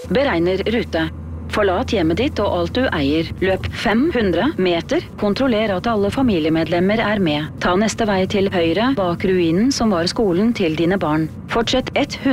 beregner rute. Forlat hjemmet ditt og alt du eier. Løp 500 meter. Kontroller at alle familiemedlemmer er med. Ta neste vei til høyre bak ruinen som var skolen til dine barn. Fortsett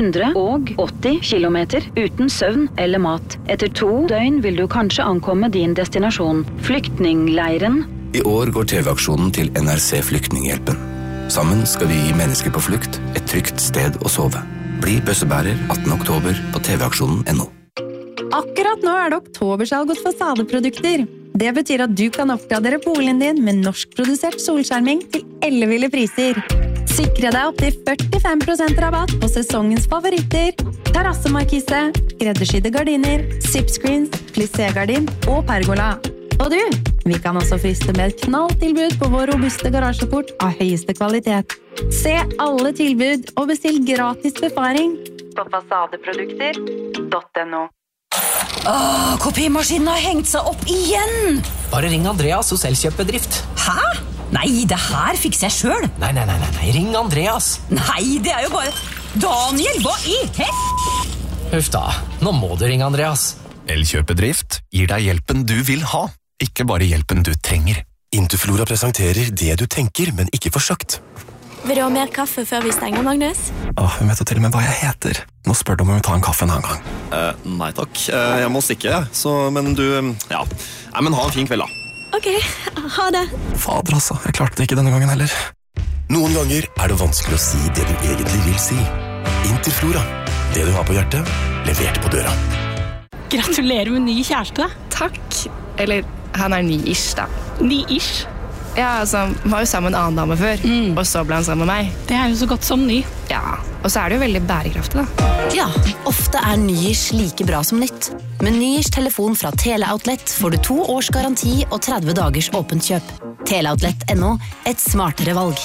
180 kilometer uten søvn eller mat. Etter 2 døgn vil du kanskje ankomme din destinasjon. Flyktningleiren. I år går TV-aksjonen til NRC Flyktninghjelpen. Sammen skal vi gi mennesker på flukt et trygt sted å sove. Bli bøssebærer 18. oktober på tvaksjonen.no. Akkurat nå det oktobersalg hos Fasadeprodukter. Det betyr at du kan oppgradere boligen din med norskprodusert solskjerming til elleville priser. Sikre deg opp til 45% rabatt på sesongens favoritter. Terrassemarkise, skreddersydde gardiner, zipscreens, plissé-gardin og pergola. Og du, vi kan også friste med et knalltilbud på vår robuste garasjeport av høyeste kvalitet. Se alle tilbud og bestill gratis befaring på fasadeprodukter.no. Kopimaskinen har hengt seg opp igjen! Bare ring Andreas hos Elkjøp-bedrift. Hæ? Nei, det her fikser jeg selv. Nei, ring Andreas. Nei, det er jo bare... Daniel, hva i Huff da, nå må du ringe Andreas. Elkjøp-bedrift gir deg hjelpen du vil ha, ikke bare hjelpen du trenger. Interflora presenterer det du tenker, men ikke forsøkt. Vil du ha mer kaffe før vi stenger, Magnus? Hun vet jo til og med hva jeg heter. Nå spør du om jeg vil ta en kaffe en annen gang. Nei takk, jeg må stikke, men du, ja. Nei, men ha en fin kveld da. Ok, ha det. Fader altså, jeg klarte det ikke denne gangen heller. Noen ganger er det vanskelig å si det du egentlig vil si. Interflora, det du har på hjertet, levert på døra. Gratulerer med ny kjæreste. Takk. Eller, han er ny-ish da. Ny-ish? Ja, altså, han var jo sammen med en annen dame før, og så ble han sammen med meg. Det er jo så godt som ny. Ja, og så er det jo veldig bærekraftig da. Ja, ofte er ny-ish like bra som nytt. Med ny-ish telefon fra Teleoutlet får du 2 års garanti og 30 dagers åpent kjøp. Teleoutlet.no, et smartere valg.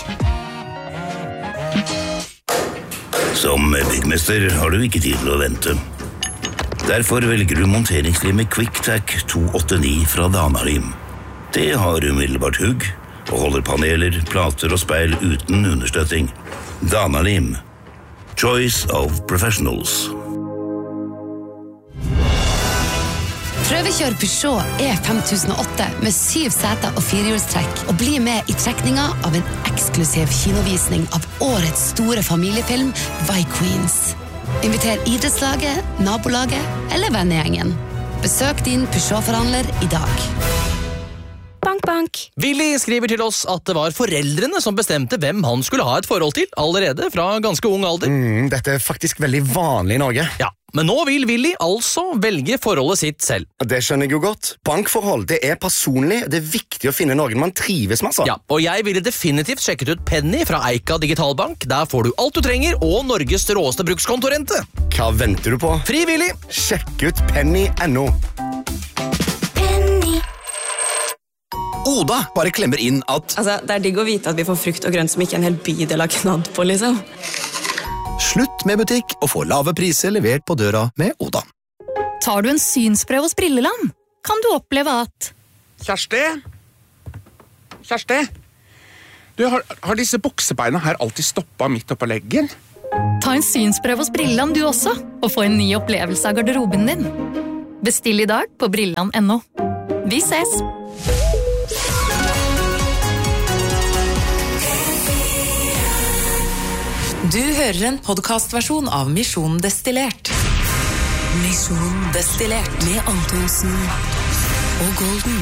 Som byggmester har du ikke tid til å vente. Derfor velger du monteringslimet QuickTac 289 fra Danalim. Det har umiddelbart hugg, og holder paneler, plater og speil uten understøtting. Danalim. Choice of professionals. Prøvekjør Peugeot E5008 med 7 seter og 4-hjulstrekk, og bli med i trekninga av en eksklusiv kinovisning av årets store familiefilm, Vi Queens. Inviter idrettslaget, nabolaget eller vennegjengen. Besøk din Peugeot-forhandler i dag. Bank, bank. Willy skriver til oss at det var foreldrene som bestemte hvem han skulle ha et forhold til, allerede fra ganske ung alder. Dette er faktisk veldig vanlig i Norge. Ja, men nå vil Willy altså velge forholdet sitt selv. Det skjønner jeg jo godt. Bankforhold, det er personlig, det er viktig å finne noen man trives med. Ja, og jeg ville definitivt sjekket ut Penny fra Eika Digitalbank. Der får du alt du trenger, og Norges råeste brukskontorrente. Hva venter du på? Frivillig! Sjekk ut Penny.no. Oda bare klemmer inn at... Altså, det er digg å vite at vi får frukt og grønt som ikke en hel bydel har knadd på, liksom. Slutt med butikk og få lave priser levert på døra med Oda. Tar du en synsprøve hos Brilleland, kan du oppleve at... Kjersti? Du, har disse buksebeina her alltid stoppet midt oppå leggen? Ta en synsprøve hos Brilleland du også, og få en ny opplevelse av garderoben din. Bestill i dag på Brilleland.no. Vi ses! Du hører en podcastversjon av Mission Destillert. Mission Destillert med Antonsen og Golden.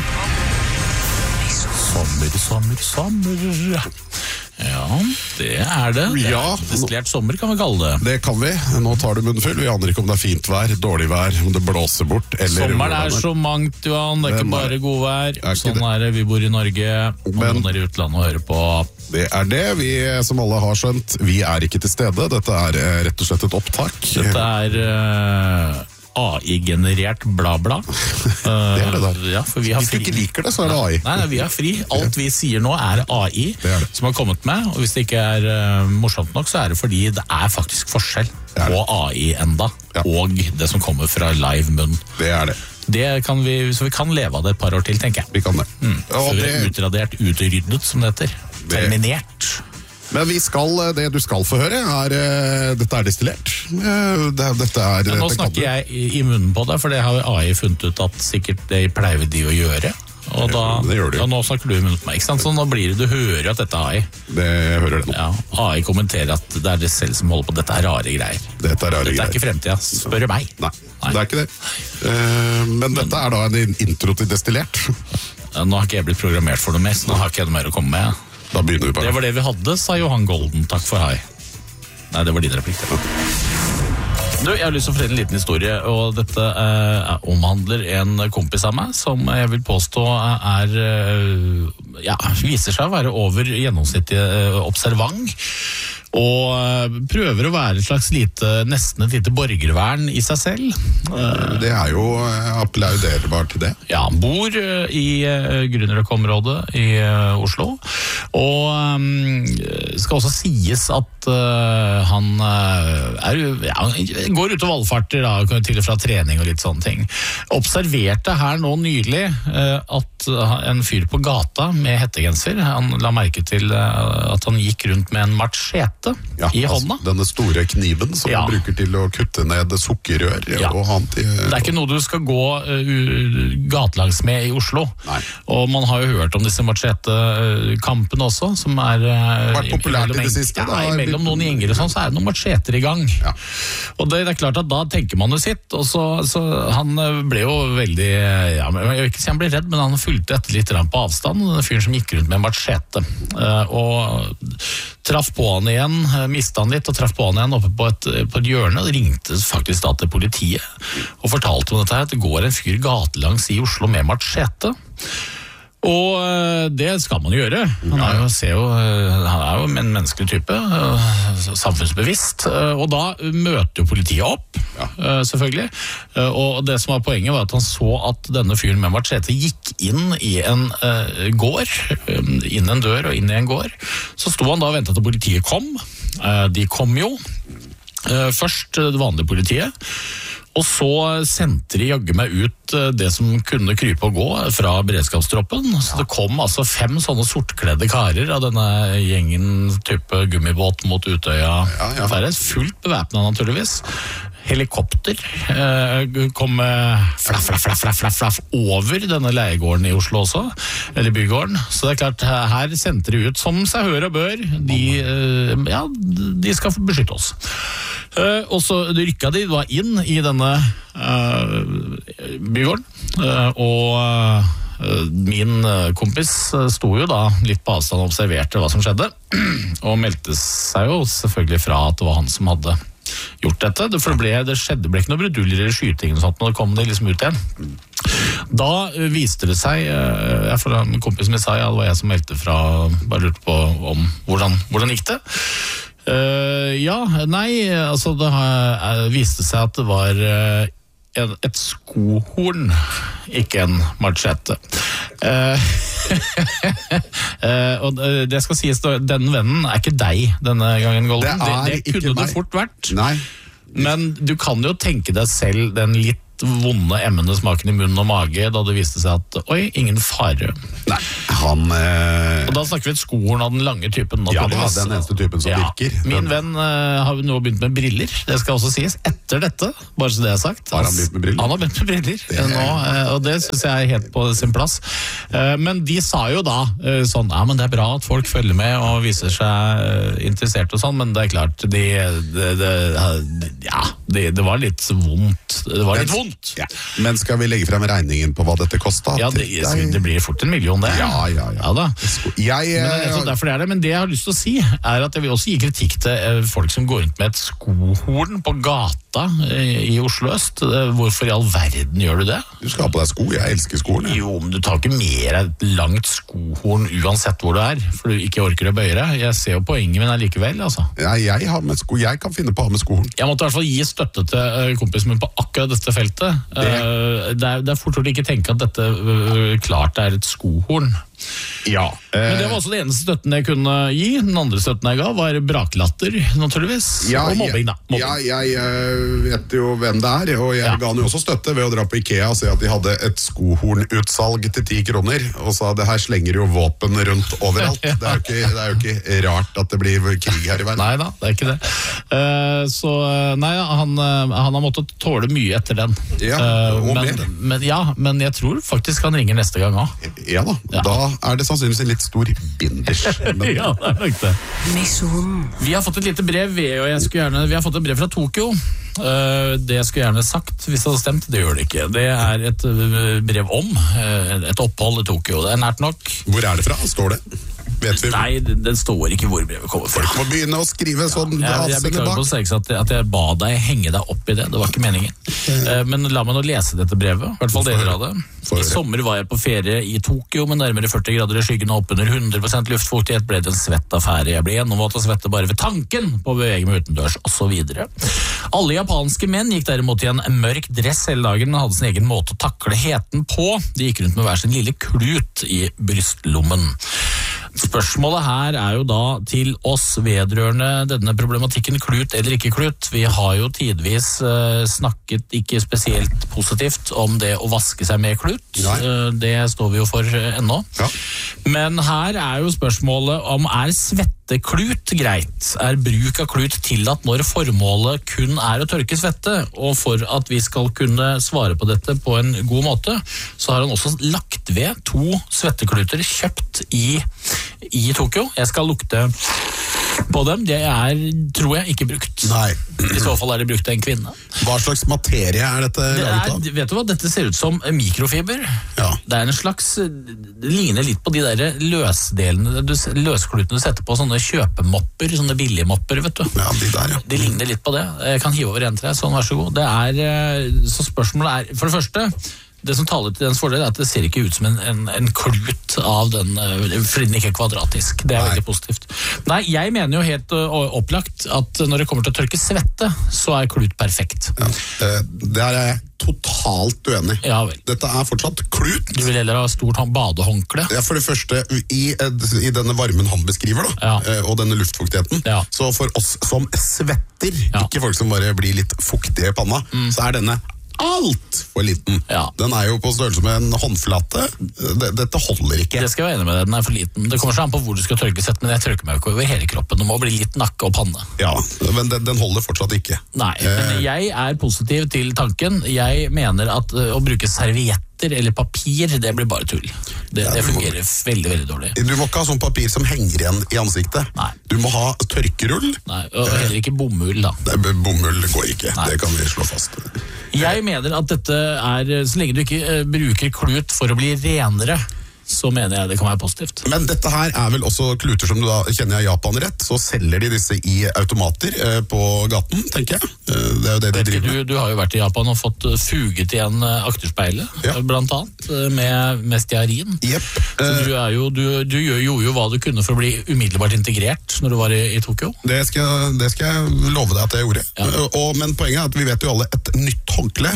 Sommer. Ja, det er det. Ja, Destillert sommer kan vi kalle det. Det kan vi. Nå tar du munnen full. Vi aner ikke om det er fint vær, dårlig vær, om det blåser bort. Eller sommeren er så mangt, Johan. Det er ikke bare god vær. Sånn er det. Vi bor i Norge, og noen er i utlandet og hører på. Det er det. Vi, som alle har skjønt, vi er ikke til stede. Dette er rett og slett et opptak. Dette er... AI-generert bla-bla. Det er det der. Ja, for vi har hvis du ikke liker det, så er det AI. Nei, vi har fri. Alt vi sier nå er AI som har kommet med, og hvis det ikke er morsomt nok, så er det fordi det er faktisk forskjell på AI enda, og det som kommer fra live munn. Det er det. Så vi kan leve av det et par år til, tenker jeg. Vi kan det. Så vi er utradert, utryddet, som det heter. Terminert. Men det du skal få høre dette destillert. Nå snakker jeg i munnen på det, for det har AI funnet ut at sikkert det pleier de å gjøre. Og nå snakker du i munnen på meg, ikke sant? Så nå blir det, du hører at dette er AI. Jeg hører det nå. Ja, AI kommenterer at det det selv som holder på, dette er rare greier. Dette er ikke fremtiden, spør meg. Nei, det er ikke det. Men dette er da en intro til destillert. Nå har ikke jeg blitt programmert for noe mer, så nå har ikke jeg noe mer å komme med. Da begynner vi bare. Det var det vi hadde, sa Johan Golden. Takk for hei. Nei, det var din replikk. Jeg har lyst til å fortelle en liten historie, og dette omhandler en kompis av meg, som jeg vil påstå viser seg å være over gjennomsnittlig observant, og prøver å være et slags nesten et lite borgervern i seg selv. Det er jo applauderbart til det. Ja, han bor i Grünerløkka-området i Oslo, og skal også sies at han går ut og valgfarter da, til og fra trening og litt sånne ting. Observerte her nå nylig at en fyr på gata med hettegenser, han la merke til at han gikk rundt med en machete i hånda. Denne store kniven som man bruker til å kutte ned sukkerrør. Det er ikke noe du skal gå gatelangs med i Oslo. Nei. Og man har jo hørt om disse machete-kampene også, som vært populært i det siste. Mellom noen gjenger og sånn, så det noen macheter i gang. Ja. Og det klart at da tenker man jo sitt, og så han ble jo veldig, jeg vil ikke si han ble redd, men han fulgte etter litt på avstand, den fyren som gikk rundt med en machete. Og traff på han igjen, mistet han litt og traff på han igjen oppe på et hjørne, og ringte faktisk da til politiet og fortalte om dette her, at det går en fyr gatelangs i Oslo med machete. Og det skal man gjøre. Han er jo en menneskelig type, samfunnsbevisst, og da møter jo politiet opp, selvfølgelig. Og det som var poenget var at han så at denne fyren med machete gikk inn i en gård, inn en dør og inn i en gård. Så sto han da og ventet til politiet kom. De kom jo. Først det vanlige politiet. Og så sendte de jagge meg ut det som kunne krype og gå fra beredskapstroppen. Så det kom altså 5 sånne sortkledde karer av denne gjengen type gummibåt mot Utøya. Fullt bevæpnet naturligvis. Helikopter kom flaff over denne leiegården i Oslo også, eller bygården. Så det klart, her sendte de ut som seg hør og bør. De skal beskytte oss. Og så rykket de da inn i denne bygården, og min kompis sto jo da litt på avstand og observerte hva som skjedde, og meldte seg jo selvfølgelig fra at det var han som hadde gjort dette, for det ble ikke noe bruduljer eller skyting og sånt, og da kom det liksom ut igjen. Da viste det seg, for en kompis min sa, det var jeg som meldte fra, bare lurte på om hvordan gikk det? Altså det viste seg at det var et skohorn, ikke en machete. Og det skal sies, denne vennen er ikke deg denne gangen, Golden. Det kunne det fort vært. Nei. Men du kan jo tenke deg selv den litt vonde emmende smaken i munnen og mage da det viste seg at, ingen fare. Nei, og da snakker vi et skohorn av den lange typen. Ja, det er den eneste typen som virker. Min venn har nå begynt med briller, det skal også sies, etter dette, bare så det er sagt. Har han begynt med briller? Han har begynt med briller nå, og det synes jeg er helt på sin plass. Men de sa jo da sånn, men det er bra at folk følger med og viser seg interessert og sånn, men det er klart, det var litt vondt. Det var litt vondt. Ja. Men skal vi legge frem regningen på hva dette kostet? Ja, det blir fort 1 million det. Ja da. Derfor er det, men det jeg har lyst til å si er at jeg vil også gi kritikk til folk som går rundt med et skohorn på gata i Oslo øst. Hvorfor i all verden gjør du det? Du skal ha på deg sko, jeg elsker skoene. Jo, men du tar ikke mer et langt skohorn uansett hvor du er, for du ikke orker å bøye deg. Jeg ser jo poenget min allikevel, altså. Ja, jeg har med sko, jeg kan finne på å ha med skohorn. Jeg måtte i hvert fall gi støtte til kompisen min på akkurat dette feltet. Det er fort å ikke tenke at dette klart er et skohorn. Ja. Men det var også det eneste støtten jeg kunne gi. Den andre støtten jeg ga var braklatter, naturligvis. Og mobbing, da. Jeg vet jo hvem det er, og jeg ga han jo også støtte ved å dra på IKEA og se at de hadde et skohornutsalg til 10 kroner, og sa det her slenger jo våpen rundt overalt. Det er jo ikke rart at det blir krig her i verden. Nei da, det er ikke det. Så nei, han har måttet tåle mye etter den. Ja, og mer. Men jeg tror faktisk han ringer neste gang også. Ja da, da er det sannsynligvis en litt stor binders. Ja, det er nok det. Misjon. Vi har fått et lite brev, vi har fått et brev fra Tokyo. Det jeg skulle gjerne sagt hvis det hadde stemt, det gjør det ikke. Det er et brev om et opphold i Tokyo. Det er nært nok. Hvor er det fra? Står det? Vet vi? Nei, den står ikke hvor brevet kommer fra. Folk må begynne å skrive sånn. Jeg beklager på seg at jeg ba deg henge deg opp i det. Det var ikke meningen. Men la meg nå lese dette brevet, i hvert fall deler av det. I sommer var jeg på ferie i Tokyo med nærmere 40 grader i skyggen og oppunder 100% luftfuktighet. Ble det en svett affære. Jeg ble gjennomvåt og svette bare ved tanken på å bevege meg utendørs, og så videre. Alle japanske menn gikk derimot i en mørk dress hele dagen, men hadde sin egen måte å takle heten på. De gikk rundt med hver sin lille klut i brystlommen. Spørsmålet her er jo da til oss vedrørende denne problematikken klut eller ikke klut. Vi har jo tidvis snakket ikke spesielt positivt om det å vaske seg med klut. Det står vi jo for ennå. Ja. Men her er jo spørsmålet om svetteklut greit? Er bruk av klut tillatt når formålet kun er å tørke svette? Og for at vi skal kunne svare på dette på en god måte, så har han også lagt ved 2 svettekluter kjøpt i Tokyo. Jeg skal lukte på dem. Det tror jeg ikke brukt. Nei. I så fall er det brukt av en kvinne. Hva slags materie er dette laget av? Vet du hva, dette ser ut som mikrofiber. Ja. Det er en slags, det ligner litt på de der løsklutene du setter på sånne kjøpemopper, sånne billige mopper, vet du. Ja, de der, ja. De ligner litt på det. Jeg kan hive over en til deg, sånn, vær så god. Så spørsmålet for det første, det som taler til dens fordel er at det ser ikke ut som en klut av den, fordi den ikke er kvadratisk. Det er veldig positivt. Nei, jeg mener jo helt opplagt at når det kommer til å tørke svette, så er klut perfekt. Ja, det er jeg totalt uenig. Ja vel. Dette er fortsatt klut. Du vil heller ha stort badehåndkle? Ja, for det første, i denne varmen han beskriver da, og denne luftfuktigheten, så for oss som svetter, ikke folk som bare blir litt fuktige i panna, så er denne alt for liten. Ja. Den er jo på størrelse med en håndflate. Dette holder ikke. Det skal jeg være enig med deg, den er for liten. Det kommer seg an på hvor du skal tørke sett, men jeg tørker meg ikke over hele kroppen. Det må bli litt nakke og panne. Ja, men den holder fortsatt ikke. Nei, men jeg er positiv til tanken. Jeg mener at å bruke servietter eller papir, det blir bare tull. Det fungerer veldig, veldig dårlig. Du må ikke ha sånn papir som henger igjen i ansiktet. Nei. Du må ha tørkerull. Nei, og heller ikke bomull da. Bomull går ikke, det kan vi slå fast. Jeg mener at dette så lenge du ikke bruker klut for å bli renere, så mener jeg det kan være positivt. Men dette her er vel også kluter som du da kjenner jeg Japan rett, så selger de disse i automater på gaten, tenker jeg. Det er jo det de driver med. Du har jo vært i Japan og fått fuget igjen akterspeilet, blant annet, med stearin. Yep. Så du gjør jo hva du kunne for å bli umiddelbart integrert når du var i Tokyo. Det skal jeg love deg at jeg gjorde. Ja. Men poenget er at vi vet jo alle et nytt håndkle,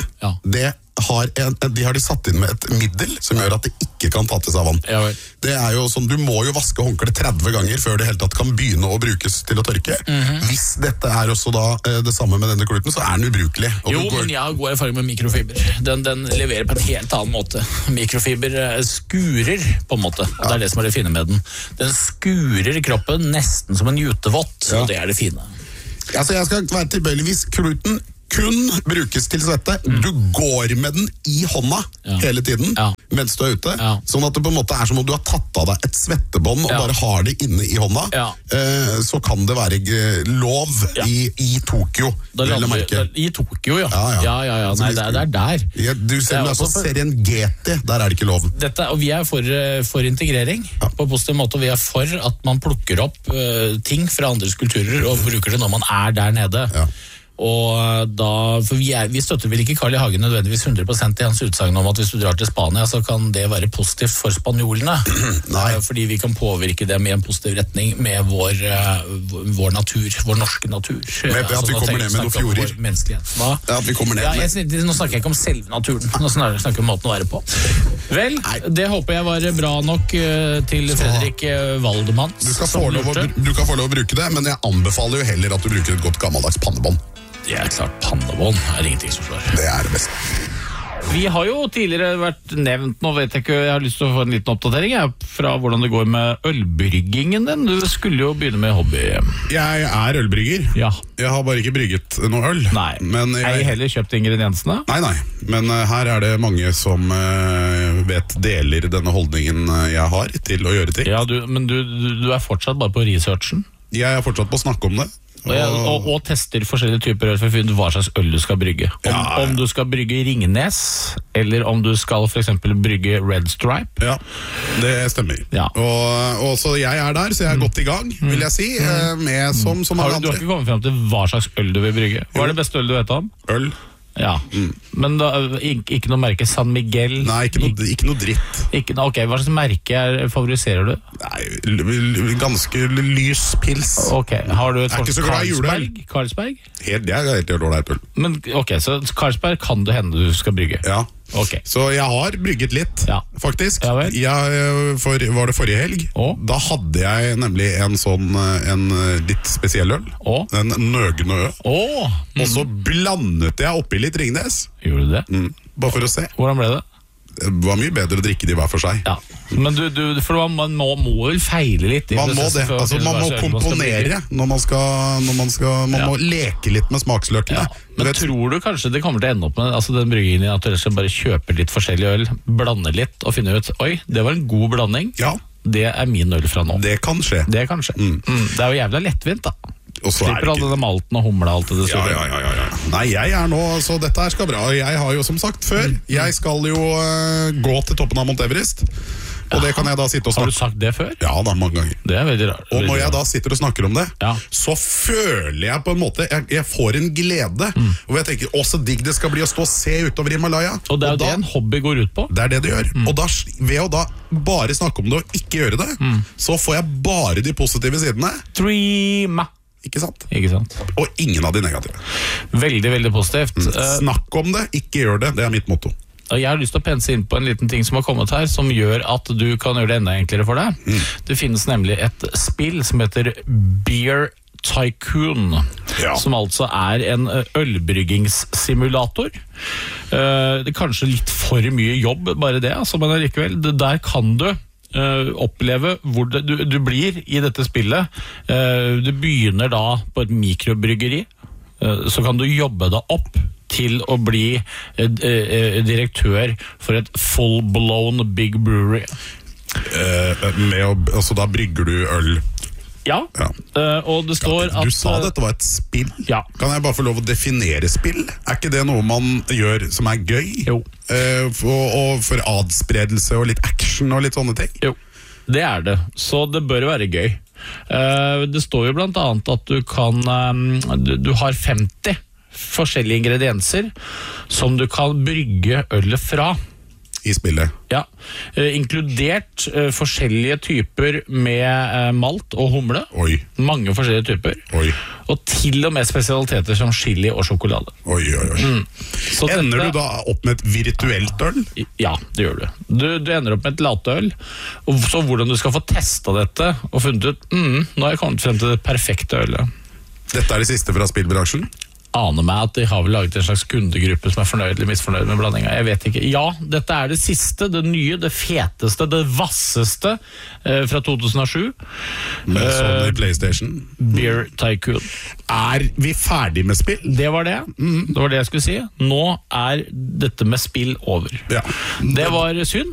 de har de satt inn med et middel som gjør at det ikke kan tattes av vann. Ja, det er jo sånn, du må jo vaske håndkle 30 ganger før det helt tatt kan begynne å brukes til å tørke. Hvis dette er også da det samme med denne kluten, så er den ubrukelig. Men jeg har god erfaring med mikrofiber. Den leverer på en helt annen måte. Mikrofiber skurer på en måte, og det er det som er det fine med den. Den skurer kroppen nesten som en jutevott, og det er det fine. Altså, jeg skal være tilbøyeligvis kluten kun brukes til svette. Du går med den i hånda hele tiden mens du er ute. Sånn at det på en måte er som om du har tatt av deg et svettebånd og bare har det inne i hånda. Så kan det være lov i Tokyo. I Tokyo, ja. Nei, det er der. Du ser på serien GT, der er det ikke lov. Og vi er for integrering på positiv måte, og vi er for at man plukker opp ting fra andres kulturer og bruker det når man er der nede. Og for vi støtter vel ikke Carl I. Hagen nødvendigvis 100% i hans utsagn om at hvis du drar til Spania, så kan det være positivt for spanjolene. Fordi vi kan påvirke dem i en positiv retning med vår natur, vår norske natur. Med at vi kommer ned med noen fjorder. Hva? Ja, vi kommer ned med. Nå snakker jeg ikke om selve naturen, nå snakker jeg om måten å være på. Vel, det håper jeg var bra nok til Fredrik Valdemann. Du kan få lov å bruke det, men jeg anbefaler jo heller at du bruker et godt gammeldags pannebånd. Det klart, pannebånd ingenting som slår. Det det beste. Vi har jo tidligere vært nevnt, nå vet jeg ikke, jeg har lyst til å få en liten oppdatering fra hvordan det går med ølbryggingen din. Du skulle jo begynne med hobby. Jeg ølbrygger. Ja. Jeg har bare ikke brygget noe øl. Nei, men jeg heller kjøpt ingrediensene. Nei, men her det mange som deler denne holdningen jeg har til å gjøre ting. Ja, men du fortsatt bare på researchen? Jeg fortsatt på å snakke om det. Og tester forskjellige typer øl for å finne ut hva slags øl du skal brygge. Om du skal brygge Ringnes, eller om du skal for eksempel brygge Red Stripe. Ja, det stemmer. Ja. Og så jeg der, så jeg godt i gang, vil jeg si. Med som alle andre. Du har ikke kommet frem til hva slags øl du vil brygge? Hva det beste øl du vet om? Øl. Ja, men da, ikke noe merke San Miguel? Nei, ikke noe dritt. Ok, hva slags merke favoriserer du? Nei, ganske lys pils. Ok, har du et sånt Carlsberg? Det helt ålreit øl. Men ok, så Carlsberg kan det hende du skal brygge? Ja. Okay. Så jeg har brygget litt, faktisk. Ja, var det forrige helg? Da hadde jeg nemlig en litt spesiell øl. En nøgne øl. Og så blandet jeg oppi litt Ringnes. Gjorde du det? Bare for å se. Hvordan ble det? Det var mye bedre å drikke de hver for seg. Ja. Men for man må vel feile litt. Man må det, man må komponere når man må leke litt med smaksløkene. Men tror du kanskje det kommer til å ende opp med den bryggingen at du bare kjøper litt forskjellig øl, blander litt og finner ut, oi, det var en god blanding. Ja. Det min øl fra nå. Det kan skje. Det jo jævla lettvint da. Slipper all denne malten og humla alt det store. Ja. Nei, jeg nå, så dette her skal bra. Jeg har jo som sagt før, jeg skal jo gå til toppen av Mount Everest. Og det kan jeg da sitte og snakke. Har du sagt det før? Ja, da, mange ganger. Det veldig rart. Og når jeg da sitter og snakker om det, så føler jeg på en måte, jeg får en glede. Og jeg tenker, så digg det skal bli å stå og se utover Himalaya. Og det det en hobby går ut på. Det det gjør. Og da, ved å da bare snakke om det og ikke gjøre det, så får jeg bare de positive sidene. Dream! Ikke sant? Og ingen av de negative. Veldig, veldig positivt. Snakk om det, ikke gjør det. Det mitt motto. Jeg har lyst til å pense inn på en liten ting som har kommet her, som gjør at du kan gjøre det enda enklere for deg. Det finnes nemlig et spill som heter Beer Tycoon, som altså en ølbryggingssimulator. Det kanskje litt for mye jobb, bare det, men allikevel, der kan du oppleve hvor du blir i dette spillet. Du begynner da på et mikrobryggeri, så kan du jobbe deg opp til å bli direktør for et full-blown big brewery. Altså da brygger du øl? Ja, og det står at... Du sa dette var et spill? Ja. Kan jeg bare få lov å definere spill? Ikke det noe man gjør som gøy? Jo. Og for adspredelse og litt action og litt sånne ting? Jo, det det. Så det bør være gøy. Det står jo blant annet at du kan... Du har 50 forskjellige ingredienser som du kan brygge ølet fra. I spillet? Ja, inkludert forskjellige typer med malt og humle. Oi. Mange forskjellige typer. Oi. Og til og med spesialiteter som chili og sjokolade. Oi. Ender du da opp med et virtuelt øl? Ja, det gjør du. Du ender opp med et lateøl. Og så hvordan du skal få testet dette og funnet ut, nå har jeg kommet frem til det perfekte ølet. Dette det siste fra spillbransjen? Aner meg at de har vel laget en slags kundegruppe som fornøyd eller misfornøyd med blandinga. Jeg vet ikke. Ja, dette det siste, det nye, det feteste, det vasseste fra 2007. Med sånn i PlayStation. Beer Tycoon. Vi ferdig med spill? Det var det. Det var det jeg skulle si. Nå dette med spill over. Ja. Det var synd.